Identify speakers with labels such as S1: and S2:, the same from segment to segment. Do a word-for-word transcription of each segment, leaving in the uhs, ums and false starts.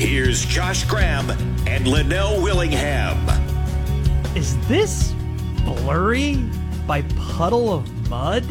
S1: Here's Josh Graham and Linnell Willingham.
S2: Is this blurry by Puddle of Mud?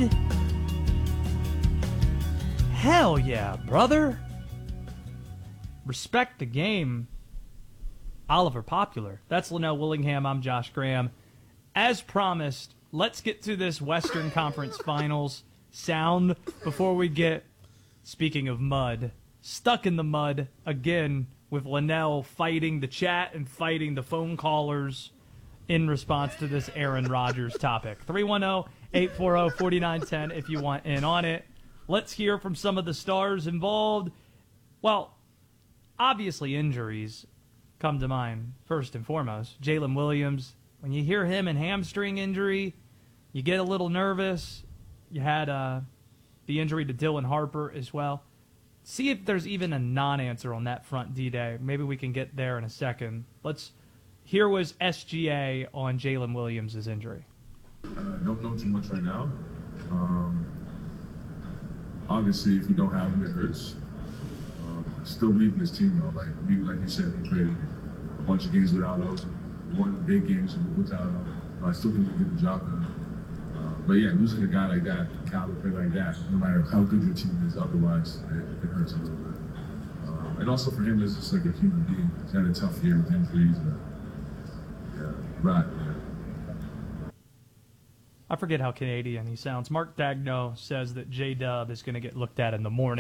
S2: Hell yeah, brother. Respect the game. Oliver Popular. That's Linnell Willingham. I'm Josh Graham. As promised, let's get to this Western Conference Finals sound before we get, speaking of mud, stuck in the mud again with Linnell fighting the chat and fighting the phone callers in response to this Aaron Rodgers topic. three one zero, eight four zero, four nine one zero if you want in on it. Let's hear from some of the stars involved. Well, obviously injuries come to mind first and foremost. Jalen Williams, when you hear him in hamstring injury, you get a little nervous. You had uh, the injury to Dylan Harper as well. See if there's even a non-answer on that front, D-Day. Maybe we can get there in a second. Let's. Here was S G A on Jalen Williams' injury.
S3: I uh, don't know too much right now. Um, obviously, if you don't have him, it hurts. Um, still leading this team, though. Like, we, like you said, we played a bunch of games without him. Won big games without him. I still think we get the job done. But yeah, losing a guy like that, caliber play like that, no matter how good your team is otherwise, it, it hurts a little bit. Um, and also for him, it's just like a human being. He's had a tough year with injuries. And, yeah, right. Yeah.
S2: I forget how Canadian he sounds. Mark Dagno says that J-Dub is going to get looked at in the morning.